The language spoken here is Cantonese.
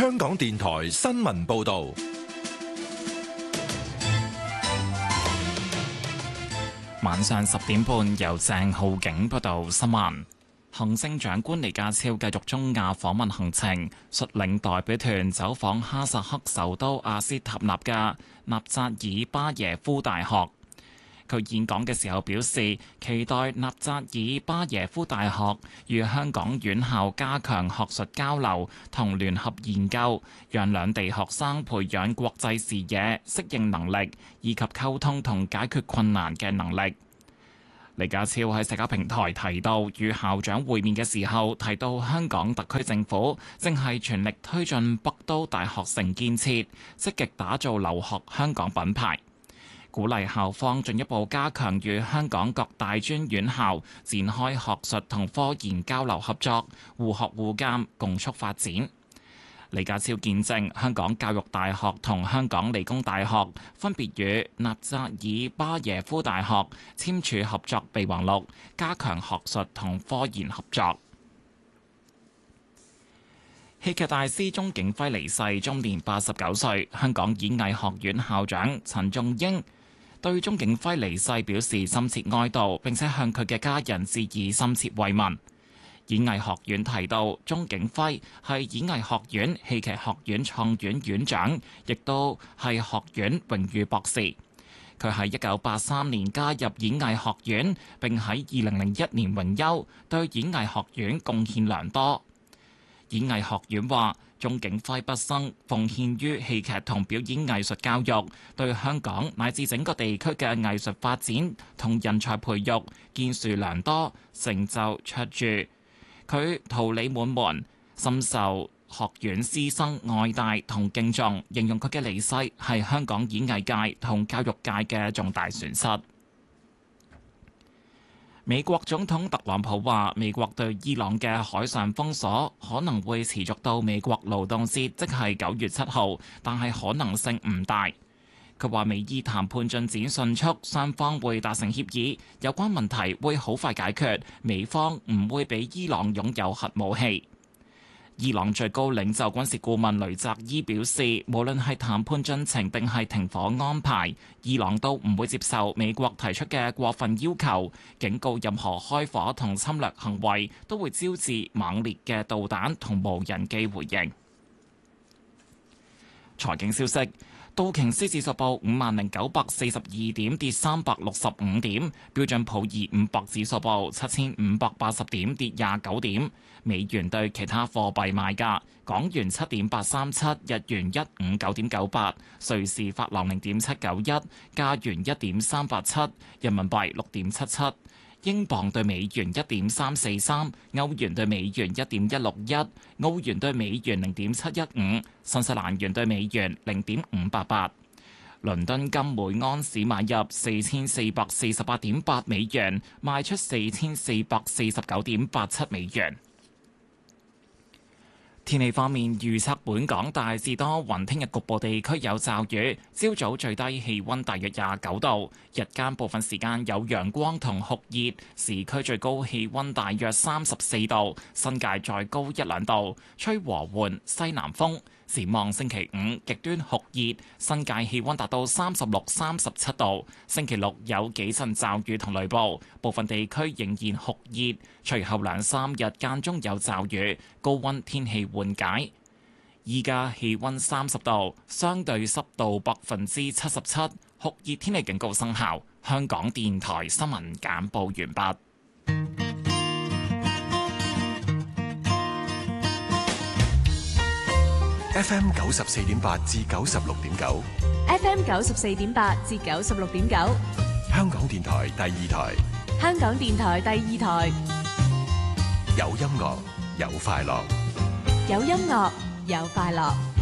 香港電台新聞報道。 晚上10點半，由鄭浩景報道新聞。行政長官李家超繼續中亞訪問行程，率領代表團走訪哈薩克首都阿斯塔納嘅納扎爾巴耶夫大學。佢演講嘅時候表示，期待納扎爾巴耶夫大學與香港院校加強學術交流同聯合研究，讓兩地學生培養國際視野、適應能力以及溝通同解決困難嘅能力。李家超喺社交平台提到，與校長會面嘅時候提到，香港特區政府正係全力推進北都大學城建設，積極打造留學香港品牌，鼓勵校方進一步加強與香港各大專院校展開學術同科研交流合作，互學互鑑，共促發展。李家超見證香港教育大學同香港理工大學分別與納扎爾巴耶夫大學簽署合作備忘錄，加強學術同科研合作。戲劇大師鍾景輝離世，終年89歲。香港演藝學院校長陳仲英對鍾景輝離世表示深切哀悼，並且向佢嘅家人致以深切慰問。演藝學院提到，鍾景輝係演藝學院戲劇學院創院院長，亦都係學院榮譽博士。佢喺1983年加入演藝學院，並喺2001年榮休，對演藝學院貢獻良多。演藝學院話，鍾景輝畢生奉獻於戲劇同表演藝術教育，對香港乃至整個地區嘅藝術發展同人才培育建樹良多，成就卓著。佢桃李滿門，深受學院師生愛戴同敬重，形容佢嘅離世係香港演藝界同教育界嘅重大損失。美國總統特朗普話，美國對伊朗嘅海上封鎖可能會持續到美國勞動節，即係9月7號，但係可能性唔大。佢話美伊談判進展迅速，雙方會達成協議，有關問題會好快解決，美方唔會俾伊朗擁有核武器。伊朗最高領袖軍事顧問雷澤伊表示，無論係談判進程定係停火安排，伊朗都唔會接受美國提出嘅過分要求，警告任何開火同侵略行為都會招致猛烈嘅導彈同無人機回應。財經消息。道瓊斯指數報50,942點，跌365點；標準普爾500指數報7,580點，跌29點。美元對其他貨幣賣價：港元7.837，日元159.98，瑞士法郎0.791，加元1.387，人民幣6.77。英鎊對美元1.343，歐元對美元1.161，澳元對美元0.715，新西蘭元對美元0.588。倫敦金每盎司買入4448.8美元，賣出4449.87美元。天氣方面，預測本港大致多雲，聽日局部地區有驟雨，朝早最低氣溫大約29度，日間部分時間有陽光同酷熱，市區最高氣溫大約34度，新界再高1-2度，吹和緩西南風。展望星期5極端酷熱，新界氣溫達到36、37度。星期6有幾陣驟雨同雷暴，部分地區仍然酷熱。隨後2-3日間中有驟雨，高溫天氣緩解。依家氣溫30度，相對濕度77%，酷熱天氣警告生效。香港電台新聞簡報完畢。 FM 94.8至96.9 ，FM 94.8至96.9， 香港電台第2台， 香港電台第2台， 有音樂有快樂， 有音樂有快樂。